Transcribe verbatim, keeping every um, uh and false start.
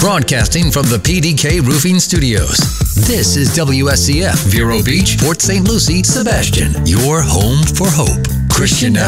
Broadcasting from the P D K Roofing Studios. This is W S C F, Vero Beach, Port Saint Lucie, Sebastian, your home for hope. Christian F